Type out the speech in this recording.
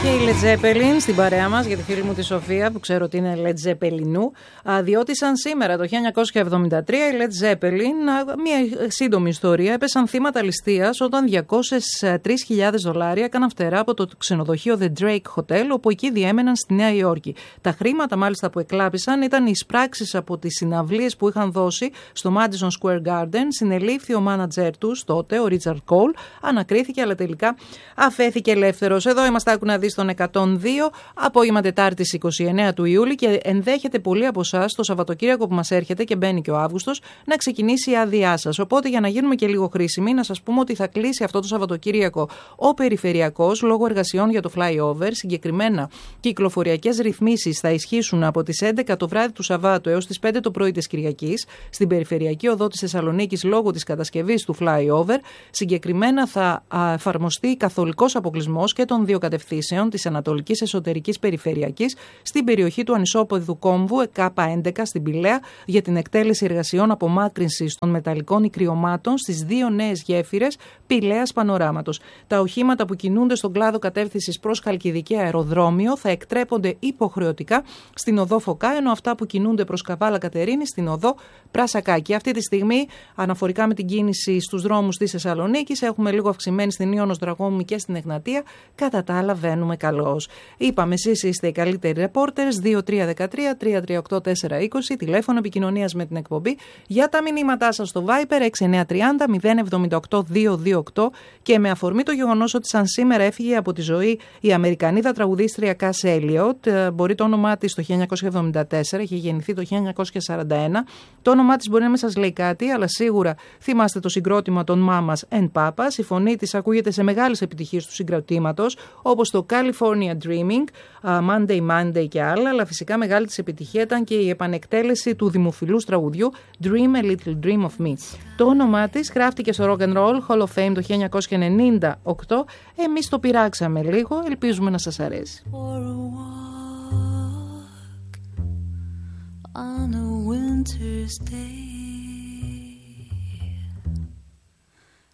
Και η Led Zeppelin στην παρέα μας, για τη φίλη μου τη Σοφία που ξέρω ότι είναι Led Zeppelinu, διότι σαν σήμερα το 1973 η Led Zeppelin, μια σύντομη ιστορία, έπεσαν θύματα ληστείας όταν $203,000 έκαναν φτερά από το ξενοδοχείο The Drake Hotel, όπου εκεί διέμεναν στη Νέα Υόρκη. Τα χρήματα μάλιστα που εκλάπησαν ήταν οι εισπράξεις από τις συναυλίες που είχαν δώσει στο Madison Square Garden. Συνελήφθη ο μάνατζερ τους τότε, ο Richard Cole, ανακρίθηκε αλλά τελικά αφέθηκε ελεύθερος. Εδώ είμαστε, άκου να δεις, στον 102, απόγευμα Τετάρτης 29 του Ιούλη, και ενδέχεται πολλοί από εσάς το Σαββατοκύριακο που μας έρχεται και μπαίνει και ο Αύγουστος να ξεκινήσει η άδειά σας. Οπότε, για να γίνουμε και λίγο χρήσιμοι, να σας πούμε ότι θα κλείσει αυτό το Σαββατοκύριακο ο περιφερειακός λόγω εργασιών για το flyover. Συγκεκριμένα, κυκλοφοριακές ρυθμίσεις θα ισχύσουν από τις 11 το βράδυ του Σαββάτου έως τις 5 το πρωί της Κυριακής στην περιφερειακή οδό της Θεσσαλονίκης λόγω της κατασκευής του flyover. Συγκεκριμένα θα εφαρμοστεί καθολικός αποκλεισμός και των δύο κατευθύνσεων της Ανατολικής Εσωτερικής Περιφερειακής στην περιοχή του ανισόποδου κόμβου K11 στην Πηλαία για την εκτέλεση εργασιών απομάκρυνσης των μεταλλικών ικριωμάτων στις δύο νέες γέφυρες Πηλαίας Πανοράματος. Τα οχήματα που κινούνται στον κλάδο κατεύθυνσης προς Χαλκιδική Αεροδρόμιο θα εκτρέπονται υποχρεωτικά στην οδό Φωκά, ενώ αυτά που κινούνται προς Καβάλα Κατερίνη στην οδό Πράσακάκη. Αυτή τη στιγμή, αναφορικά με την κίνηση στους δρόμους της Θεσσαλονίκης, έχουμε λίγο αυξημένη στην Ιόνος Δραγόμου και στην Εγνατία. Κατά τα άλλα, βαίνουμε καλώς. Είπαμε, εσείς είστε οι καλύτεροι reporters. 2313-338-420, τηλέφωνο επικοινωνίας με την εκπομπή. Για τα μηνύματά σας στο Viber 6930-078-228, και με αφορμή το γεγονός ότι σαν σήμερα έφυγε από τη ζωή η Αμερικανίδα τραγουδίστρια Cass Elliot. Μπορεί το όνομά της το 1974, είχε γεννηθεί το 1941. Το όνομά της μπορεί να μην σας λέει κάτι, αλλά σίγουρα θυμάστε το συγκρότημα των Mamas and Papas. Η φωνή της ακούγεται σε μεγάλες επιτυχίες του συγκροτήματος, όπως το California Dreaming, Monday Monday και άλλα, αλλά φυσικά μεγάλη της επιτυχία ήταν και η επανεκτέλεση του δημοφιλούς τραγουδιού Dream a Little Dream of Me. Το όνομά της γράφτηκε στο Rock and Roll Hall of Fame το 1998. Εμείς το πειράξαμε λίγο, ελπίζουμε να σας αρέσει. On a winter's day,